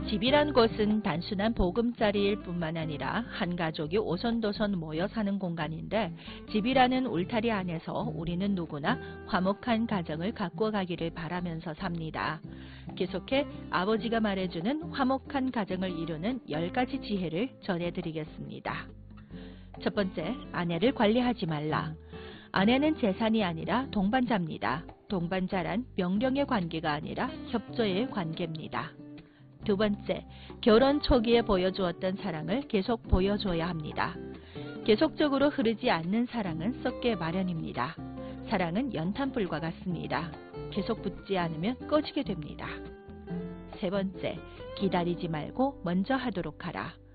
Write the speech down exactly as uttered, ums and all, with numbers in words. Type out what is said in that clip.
집이란 곳은 단순한 보금자리일 뿐만 아니라 한 가족이 오손도손 모여 사는 공간인데, 집이라는 울타리 안에서 우리는 누구나 화목한 가정을 가꾸어 가기를 바라면서 삽니다. 계속해 아버지가 말해주는 화목한 가정을 이루는 열 가지 지혜를 전해드리겠습니다. 첫 번째, 아내를 관리하지 말라. 아내는 재산이 아니라 동반자입니다. 동반자란 명령의 관계가 아니라 협조의 관계입니다. 두 번째, 결혼 초기에 보여주었던 사랑을 계속 보여줘야 합니다. 계속적으로 흐르지 않는 사랑은 썩게 마련입니다. 사랑은 연탄불과 같습니다. 계속 붙지 않으면 꺼지게 됩니다. 세 번째, 기다리지 말고 먼저 하도록 하라.